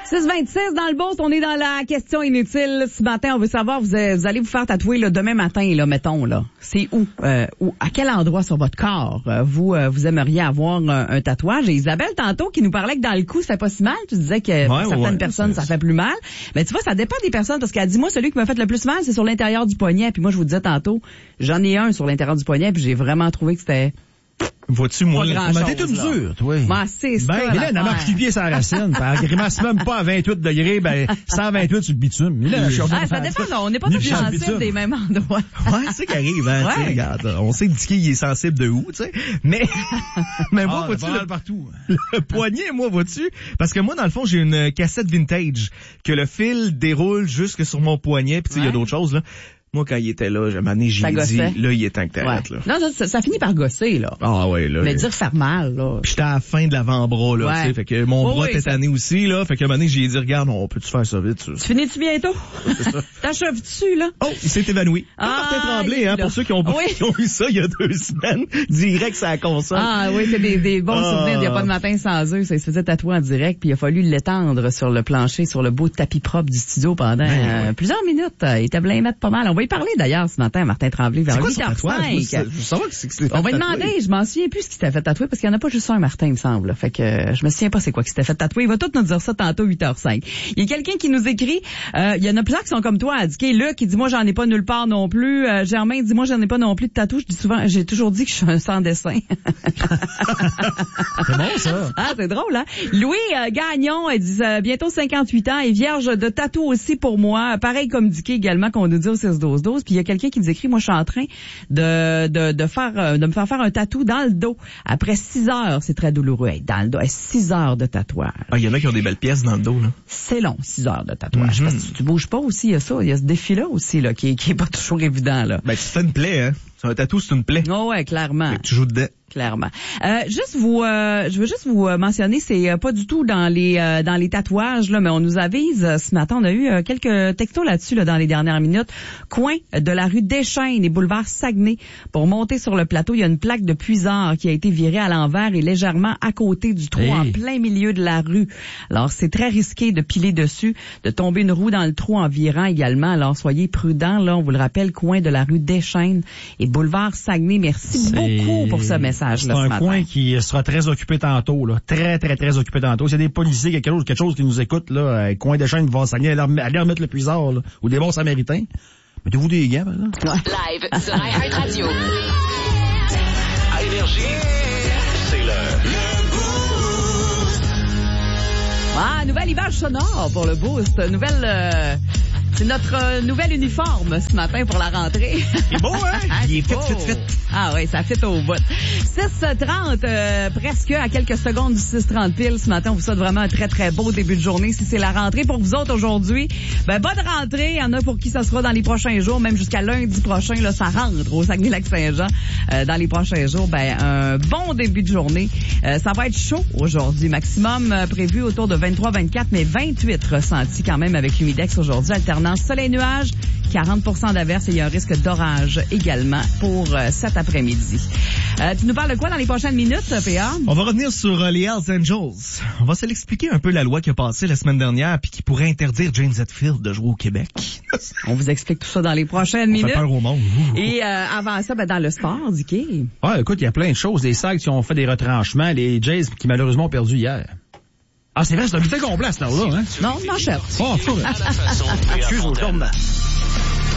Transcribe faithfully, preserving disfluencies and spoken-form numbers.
six vingt-six dans le Beauce, on est dans la question inutile. Ce matin, on veut savoir, vous, vous allez vous faire tatouer là, demain matin, là, mettons, là. C'est où? Euh, où? À quel endroit sur votre corps euh, vous euh, vous aimeriez avoir un, un tatouage? Et Isabelle, tantôt, qui nous parlait que dans le cou, ça fait pas si mal. Tu disais que ouais, pour certaines ouais, personnes, ça fait plus mal. Mais tu vois, ça dépend des personnes, parce qu'elle dit, moi, celui qui m'a fait le plus mal, c'est sur l'intérieur du poignet. Puis moi, je vous disais tantôt, j'en ai un sur l'intérieur du poignet, puis j'ai vraiment trouvé que c'était... Vois-tu, moi, mais t'es toute dure, toi. Ben, c'est ça. Ben, Hélène, elle marche du pied sur la racine. Elle grimace même pas à vingt-huit degrés, ben, cent vingt-huit sur le bitume. Là, ah, ça dépend, non, on n'est pas tous sensibles des mêmes endroits. Ouais, c'est ça qui arrive, hein, ouais. Tu sais, regarde, on sait que Dicky, il est sensible de où, tu sais. Mais, mais moi, ah, vois-tu, le, partout. le poignet, moi, vois-tu, parce que moi, dans le fond, j'ai une cassette vintage, que le fil déroule jusque sur mon poignet, pis tu sais, il ouais. y a d'autres choses, là. Moi, quand il était là, à un moment donné, j'ai dit, là, il est temps que t'arrêtes, ouais. là. Non, ça, ça finit par gosser, là. Ah, ouais, là. Mais dire faire mal, là. Puis j'étais à la fin de l'avant-bras, là, ouais. tu sais. Fait que mon oh, bras oui, tétané ça... aussi, là. Fait qu'à un moment donné, j'ai dit, regarde, on peut-tu faire ça vite, ça? Tu finis-tu bientôt? T'achèves-tu, là? Oh, il s'est évanoui. Ah, Martin Tremblay, hein, là. Pour ceux qui ont, oui. qui ont eu ça il y a deux semaines, direct sur la console. Ah, oui, c'est des, des bons ah. souvenirs. Il n'y a pas de matin sans eux. Ça se faisait tatouer en direct, puis il a fallu l'étendre sur le plancher, sur le beau tapis propre du studio pendant ben, euh, ouais. plusieurs minutes. Il était blindé mettre pas mal. On va y parler, d'ailleurs, ce matin à Martin Tremblay vers huit heures cinq. On va demander, je m'en souviens plus ce qui s'était fait tatouer parce qu'il n'y en a pas juste un Martin, il me semble. Fait que euh, je me souviens pas c'est quoi qui s'était fait tatouer. Il va tout nous dire ça tantôt huit heures cinq. Il y a quelqu'un qui nous écrit, euh, il y en a plusieurs qui sont comme toi, à indiquer. Luc qui dit moi j'en ai pas nulle part non plus. Euh, Germain dit moi j'en ai pas non plus de tatou. Je dis souvent, j'ai toujours dit que je suis un sans dessin. C'est bon ça. Ah c'est drôle hein. Louis euh, Gagnon, elle dit euh, bientôt cinquante-huit ans et vierge de tatou aussi pour moi. Pareil comme Dicky également qu'on nous dit au six douze douze. Puis il y a quelqu'un qui nous écrit moi je suis en train de de de faire de me faire faire un tatou dans le dos après six heures, c'est très douloureux hey, dans le dos, six heures de tatouage. Ah, il y en a qui ont des belles pièces dans le dos là. C'est long, six heures de tatouage. Mm-hmm. Parce que tu, tu bouges pas aussi, il y a ça, il y a ce défi là aussi là qui qui est pas toujours évident là. Ben tu fais une plaie hein. C'est un tatou, c'est une plaie. Oh ouais, clairement. Fait que tu joues dedans. Clairement. Euh, juste vous, euh, je veux juste vous mentionner, c'est pas du tout dans les euh, dans les tatouages là, mais on nous avise euh, ce matin, on a eu euh, quelques textos là-dessus là dans les dernières minutes. Coin de la rue Deschênes et boulevard Saguenay. Pour monter sur le plateau, il y a une plaque de puisard qui a été virée à l'envers et légèrement à côté du trou, hey. En plein milieu de la rue. Alors c'est très risqué de piler dessus, de tomber une roue dans le trou en virant également. Alors soyez prudents là, on vous le rappelle, coin de la rue Deschênes et boulevard Saguenay. Merci c'est... beaucoup pour ce message. C'est un coin qui sera très occupé tantôt, là. Très, très, très occupé tantôt. S'il y a des policiers, quelque chose, quelque chose qui nous écoute, là, coin de chaîne, va s'agner, aller remettre le puisard, là. Ou des bons samaritains. Mettez-vous des gants, là. Live sur iHeartRadio. À Énergie, c'est le, le Boost. Ah, nouvelle image sonore pour le Boost. Nouvelle, euh... c'est notre euh, nouvel uniforme ce matin pour la rentrée. C'est beau, hein? Il est fit, fit, fit. Ah oui, ça fit au bout. six trente, euh, presque à quelques secondes du six trente pile. Ce matin, on vous souhaite vraiment un très, très beau début de journée. Si c'est la rentrée pour vous autres aujourd'hui, ben bonne rentrée. Il y en a pour qui ça sera dans les prochains jours, même jusqu'à lundi prochain. Là, ça rentre au Saguenay-Lac-Saint-Jean. Euh, dans les prochains jours, ben un bon début de journée. Euh, ça va être chaud aujourd'hui. Maximum euh, prévu autour de vingt-trois vingt-quatre, mais vingt-huit ressentis quand même avec l'humidex aujourd'hui. Alternance soleil-nuage, quarante pour cent d'averses et il y a un risque d'orage également pour euh, cet après-midi. Euh, tu nous parles de quoi dans les prochaines minutes, P A? On va revenir sur euh, les Hells Angels. On va se l'expliquer un peu la loi qui a passé la semaine dernière puis qui pourrait interdire James Hetfield de jouer au Québec. On vous explique tout ça dans les prochaines On minutes. Fait peur au monde. Et euh, avant ça, ben, dans le sport, Dicky. Ouais, écoute, il y a plein de choses. Les Sags qui ont fait des retranchements, les Jays qui malheureusement ont perdu hier. Ah, c'est vrai, c'est un buffet complet, cette heure-là, hein? Non, je m'en cherche. Oh, excuse, je